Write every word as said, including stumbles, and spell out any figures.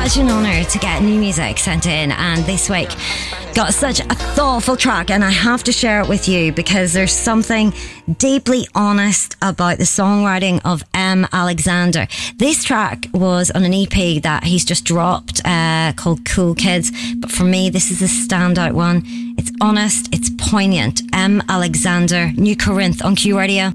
such an honour to get new music sent in, and this week got such a thoughtful track, and I have to share it with you because there's something deeply honest about the songwriting of M. Alexander. This track was on an E P that he's just dropped uh, called Cool Kids, but for me this is a standout one. It's honest, it's poignant. M. Alexander, New Corinth on Q Radio.